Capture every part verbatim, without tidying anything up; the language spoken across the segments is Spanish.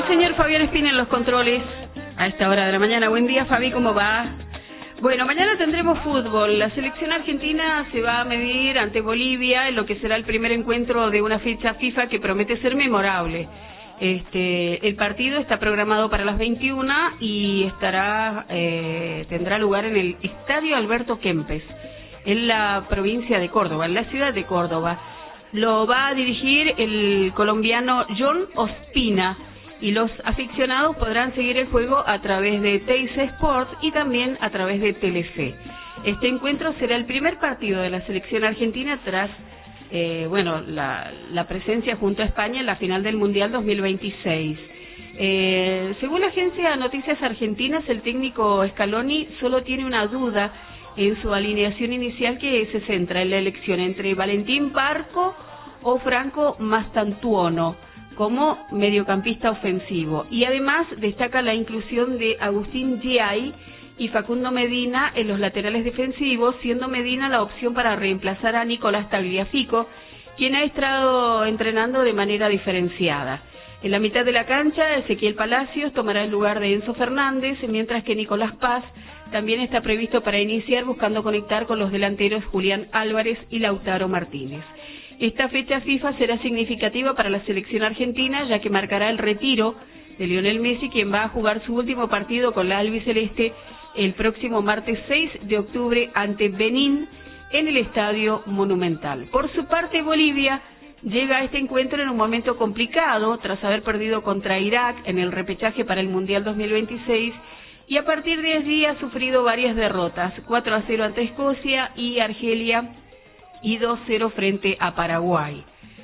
señor Fabián Espina en los controles a esta hora de la mañana. Buen día, Fabi, ¿cómo va? Bueno, mañana tendremos fútbol. La selección argentina se va a medir ante Bolivia en lo que será el primer encuentro de una fecha FIFA que promete ser memorable. Este, el partido está programado para las veintiuna y estará eh, tendrá lugar en el Estadio Alberto Kempes, en la provincia de Córdoba, en la ciudad de Córdoba. Lo va a dirigir el colombiano John Ospina y los aficionados podrán seguir el juego a través de Teis Sports y también a través de Telefe. Este encuentro será el primer partido de la selección argentina tras eh, bueno la, la presencia junto a España en la final del Mundial dos mil veintiséis. Eh, según la agencia Noticias Argentinas, el técnico Scaloni solo tiene una duda en su alineación inicial, que se centra en la elección entre Valentín Barco o Franco Mastantuono como mediocampista ofensivo, y además destaca la inclusión de Agustín Giai y Facundo Medina en los laterales defensivos, siendo Medina la opción para reemplazar a Nicolás Tagliafico, quien ha estado entrenando de manera diferenciada. En la mitad de la cancha, Ezequiel Palacios tomará el lugar de Enzo Fernández, mientras que Nicolás Paz también está previsto para iniciar, buscando conectar con los delanteros Julián Álvarez y Lautaro Martínez. Esta fecha FIFA será significativa para la selección argentina, ya que marcará el retiro de Lionel Messi, quien va a jugar su último partido con la albiceleste el próximo martes seis de octubre ante Benín en el Estadio Monumental. Por su parte, Bolivia llega a este encuentro en un momento complicado, tras haber perdido contra Irak en el repechaje para el Mundial dos mil veintiséis, y a partir de allí ha sufrido varias derrotas, cuatro a cero ante Escocia y Argelia y dos a cero frente a Paraguay.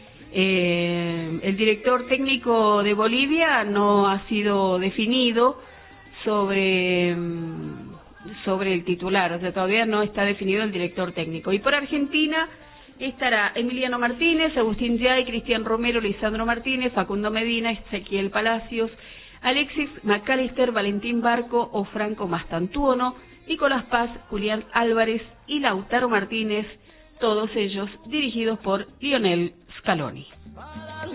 Eh, el director técnico de Bolivia no ha sido definido sobre, sobre el titular, o sea, todavía no está definido el director técnico. Y por Argentina estará Emiliano Martínez, Agustín Giai, Cristian Romero, Lisandro Martínez, Facundo Medina, Ezequiel Palacios, Alexis McAllister, Valentín Barco o Franco Mastantuono, Nicolás Paz, Julián Álvarez y Lautaro Martínez, todos ellos dirigidos por Lionel Scaloni.